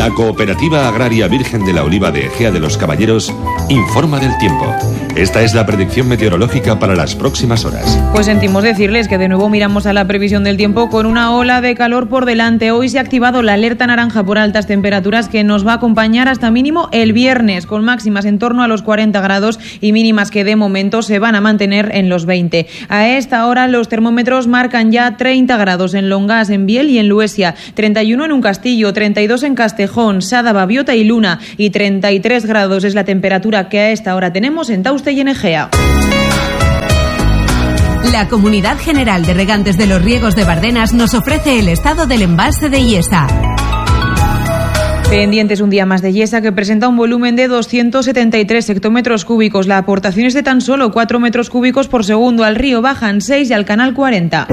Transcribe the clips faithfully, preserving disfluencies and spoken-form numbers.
La Cooperativa Agraria Virgen de la Oliva de Ejea de los Caballeros informa del tiempo. Esta es la predicción meteorológica para las próximas horas. Pues sentimos decirles que de nuevo miramos a la previsión del tiempo con una ola de calor por delante. Hoy se ha activado la alerta naranja por altas temperaturas que nos va a acompañar hasta mínimo el viernes, con máximas en torno a los cuarenta grados y mínimas que de momento se van a mantener en los veinte. A esta hora los termómetros marcan ya treinta grados en Longas, en Biel y en Luesia, treinta y uno en Uncastillo, treinta y dos en Castejón, Sada, Babiota y Luna, y treinta y tres grados es la temperatura que a esta hora tenemos en Tauste y en Egea. La Comunidad General de Regantes de los Riegos de Bardenas nos ofrece el estado del embalse de Iesa. Pendientes un día más de Iesa, que presenta un volumen de doscientos setenta y tres hectómetros cúbicos. La aportación es de tan solo cuatro metros cúbicos por segundo. Al río bajan seis y al canal cuarenta.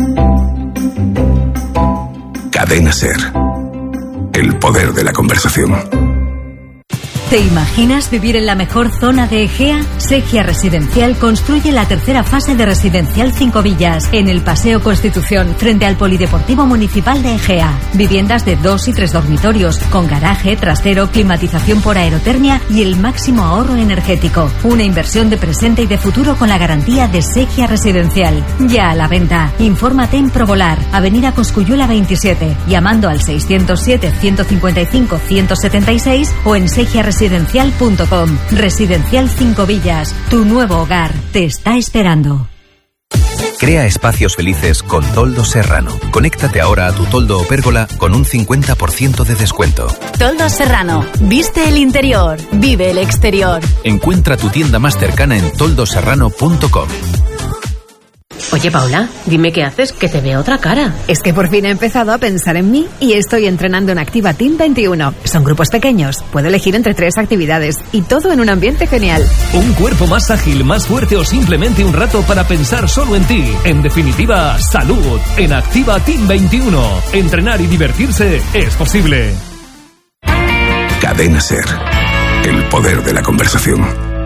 Cadena Ser. El poder de la conversación. ¿Te imaginas vivir en la mejor zona de Egea? Segia Residencial construye la tercera fase de Residencial Cinco Villas, en el Paseo Constitución, frente al Polideportivo Municipal de Egea. Viviendas de dos y tres dormitorios, con garaje, trastero, climatización por aerotermia y el máximo ahorro energético. Una inversión de presente y de futuro con la garantía de Segia Residencial. Ya a la venta. Infórmate en Provolar, Avenida Cosculluela veintisiete, llamando al seiscientos siete, ciento cincuenta y cinco, ciento setenta y seis o en segia residencial punto com. Residencial Cinco Villas, tu nuevo hogar, te está esperando. Crea espacios felices con Toldo Serrano. Conéctate ahora a tu toldo o pérgola con un cincuenta por ciento de descuento. Toldo Serrano. Viste el interior, vive el exterior. Encuentra tu tienda más cercana en toldo serrano punto com. Oye, Paula, dime qué haces, que te veo otra cara. Es que por fin he empezado a pensar en mí y estoy entrenando en Activa Team veintiuno. Son grupos pequeños, puedo elegir entre tres actividades y todo en un ambiente genial. Un cuerpo más ágil, más fuerte o simplemente un rato para pensar solo en ti. En definitiva, salud en Activa Team veintiuno. Entrenar y divertirse es posible. Cadena Ser. El poder de la conversación.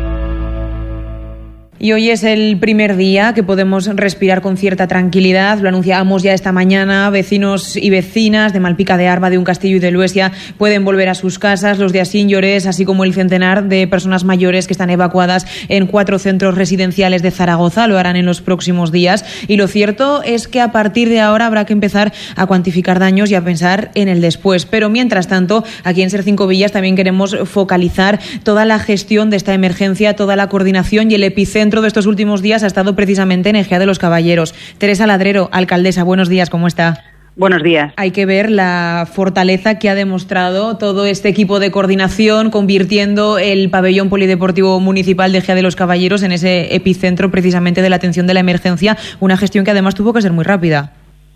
Y hoy es el primer día que podemos respirar con cierta tranquilidad. Lo anunciábamos ya esta mañana. Vecinos y vecinas de Malpica de Arba, de Uncastillo y de Luesia pueden volver a sus casas. Los de Asín Llorés, así como el centenar de personas mayores que están evacuadas en cuatro centros residenciales de Zaragoza, lo harán en los próximos días. Y lo cierto es que a partir de ahora habrá que empezar a cuantificar daños y a pensar en el después. Pero mientras tanto, aquí en Ser Cinco Villas también queremos focalizar toda la gestión de esta emergencia, toda la coordinación, y el epicentro de estos últimos días ha estado precisamente en Ejea de los Caballeros. Teresa Ladrero, alcaldesa, buenos días, ¿cómo está? Buenos días. Hay que ver la fortaleza que ha demostrado todo este equipo de coordinación, convirtiendo el pabellón polideportivo municipal de Ejea de los Caballeros en ese epicentro precisamente de la atención de la emergencia, una gestión que además tuvo que ser muy rápida.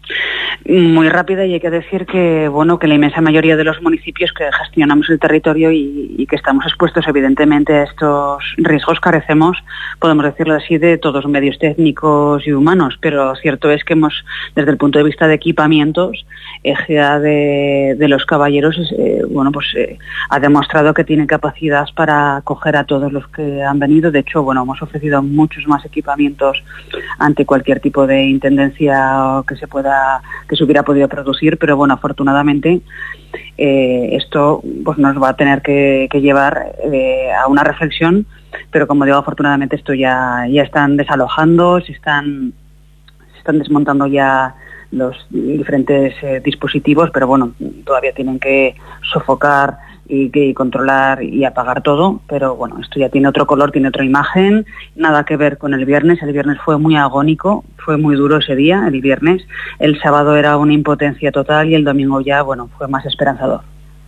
Muy rápida, y hay que decir que bueno que la inmensa mayoría de los municipios que gestionamos el territorio y, y que estamos expuestos evidentemente a estos riesgos carecemos, podemos decirlo así, de todos los medios técnicos y humanos, pero cierto es que hemos, desde el punto de vista de equipamientos, Ejea de, de los Caballeros eh, bueno pues eh, ha demostrado que tiene capacidad para acoger a todos los que han venido. De hecho, bueno, hemos ofrecido muchos más equipamientos ante cualquier tipo de intendencia que se pueda que se hubiera podido producir, pero bueno, afortunadamente eh, esto pues nos va a tener que, que llevar eh, a una reflexión, pero como digo, afortunadamente esto ya ya están desalojando, se están se están desmontando ya los diferentes eh, dispositivos, pero bueno, todavía tienen que sofocar y que controlar y apagar todo, pero bueno, esto ya tiene otro color, tiene otra imagen, nada que ver con el viernes. El viernes fue muy agónico, fue muy duro ese día, el viernes. El sábado era una impotencia total y el domingo ya, bueno, fue más esperanzador.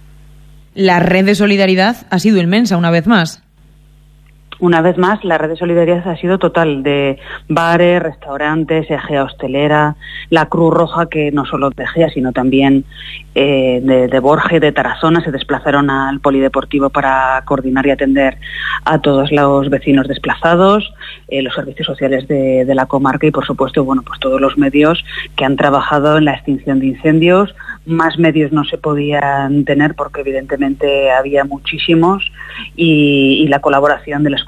La red de solidaridad ha sido inmensa una vez más. Una vez más, la red de solidaridad ha sido total, de bares, restaurantes, Ejea Hostelera, la Cruz Roja, que no solo de Ejea, sino también eh, de, de Borja, de Tarazona, se desplazaron al polideportivo para coordinar y atender a todos los vecinos desplazados, eh, los servicios sociales de, de la comarca y, por supuesto, bueno, pues todos los medios que han trabajado en la extinción de incendios. Más medios no se podían tener porque evidentemente había muchísimos, y, y la colaboración de las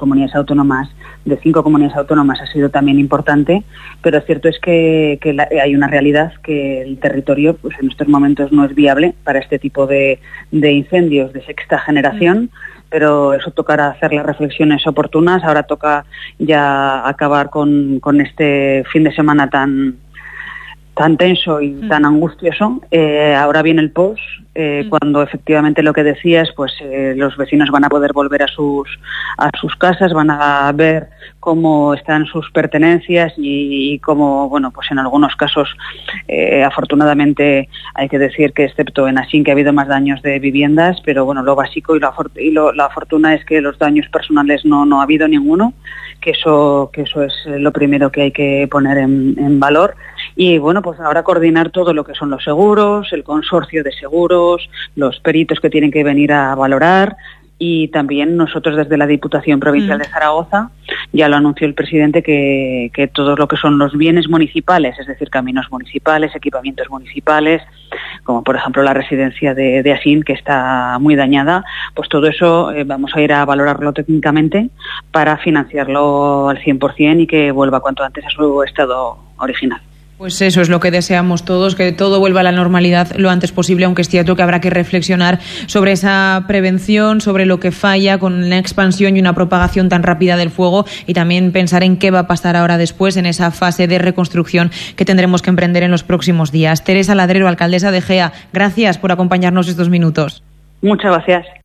comunidades autónomas, de cinco comunidades autónomas, ha sido también importante, pero cierto es que, que la, hay una realidad que el territorio pues en estos momentos no es viable para este tipo de, de incendios de sexta generación. Mm. Pero eso tocará hacer las reflexiones oportunas. Ahora toca ya acabar con, con este fin de semana tan tan tenso y mm. tan angustioso. Eh, ahora viene el post, eh, mm. cuando efectivamente lo que decías, pues eh, los vecinos van a poder volver a sus a sus casas, van a ver cómo están sus pertenencias y, y cómo, bueno, pues en algunos casos, eh, afortunadamente hay que decir que excepto en Asín, que ha habido más daños de viviendas, pero bueno, lo básico y, lo, y lo, la fortuna es que los daños personales no, no ha habido ninguno, que eso, que eso es lo primero que hay que poner en, en valor. Y bueno, pues ahora coordinar todo lo que son los seguros, el consorcio de seguros, los peritos que tienen que venir a valorar, y también nosotros desde la Diputación Provincial mm. de Zaragoza, ya lo anunció el presidente, que, que todo lo que son los bienes municipales, es decir, caminos municipales, equipamientos municipales, como por ejemplo la residencia de, de Asín, que está muy dañada, pues todo eso eh, vamos a ir a valorarlo técnicamente para financiarlo al cien por ciento y que vuelva cuanto antes a su estado original. Pues eso es lo que deseamos todos, que todo vuelva a la normalidad lo antes posible, aunque es cierto que habrá que reflexionar sobre esa prevención, sobre lo que falla con la expansión y una propagación tan rápida del fuego, y también pensar en qué va a pasar ahora después en esa fase de reconstrucción que tendremos que emprender en los próximos días. Teresa Ladrero, alcaldesa de Egea, gracias por acompañarnos estos minutos. Muchas gracias.